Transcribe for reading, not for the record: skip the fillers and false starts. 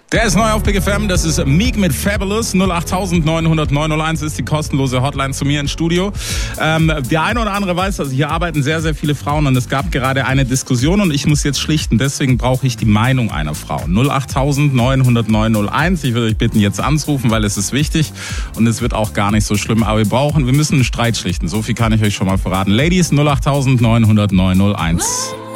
Der ist neu auf Big FM, das ist Meek mit Fabulous. 08900 901 ist die kostenlose Hotline zu mir ins Studio. Der eine oder andere weiß, also hier arbeiten sehr, sehr viele Frauen und es gab gerade eine Diskussion und ich muss jetzt schlichten, deswegen brauche ich die Meinung einer Frau. 08900 901, ich würde euch bitten jetzt anzurufen, weil es ist wichtig und es wird auch gar nicht so schlimm, aber wir müssen einen Streit schlichten, so viel kann ich euch schon mal verraten. Ladies, 08900 901.